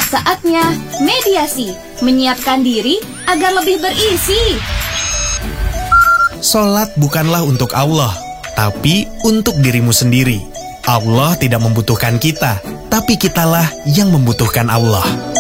Saatnya mediasi, menyiapkan diri agar lebih berisi. Sholat bukanlah untuk Allah, tapi untuk dirimu sendiri. Allah tidak membutuhkan kita, tapi kitalah yang membutuhkan Allah.